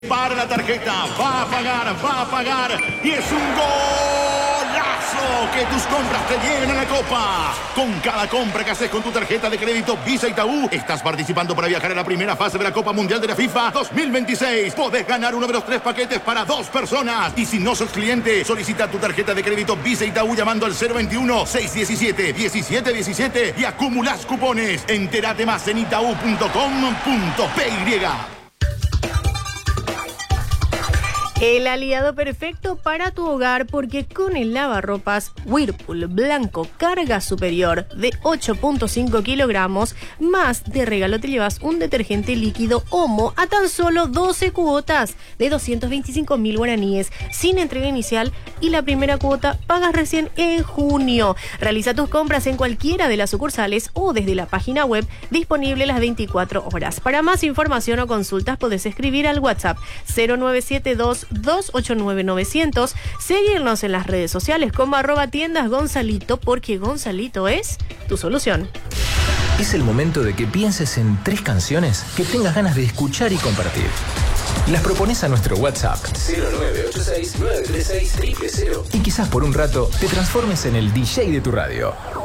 Para la tarjeta, va a pagar y es un golazo que tus compras te lleven a la Copa. Con cada compra que haces con tu tarjeta de crédito Visa Itaú, estás participando para viajar a la primera fase de la Copa Mundial de la FIFA 2026. Podés ganar uno de los 3 paquetes para 2 personas. Y si no sos cliente, solicita tu tarjeta de crédito Visa Itaú llamando al 021-617-1717 y acumulás cupones. Entérate más en itaú.com.py. El aliado perfecto para tu hogar, porque con el lavarropas Whirlpool blanco carga superior de 8.5 kilogramos, más de regalo te llevas un detergente líquido Omo a tan solo 12 cuotas de 225.000 guaraníes sin entrega inicial, y la primera cuota pagas recién en junio. Realiza tus compras en cualquiera de las sucursales o desde la página web, disponible las 24 horas. Para más información o consultas podés escribir al WhatsApp 0972-289-900, seguirnos en las redes sociales como @tiendas Gonzalito, porque Gonzalito es tu solución. Es el momento de que pienses en 3 canciones que tengas ganas de escuchar y compartir. Las propones a nuestro WhatsApp 0986-936-000 y quizás por un rato te transformes en el DJ de tu radio.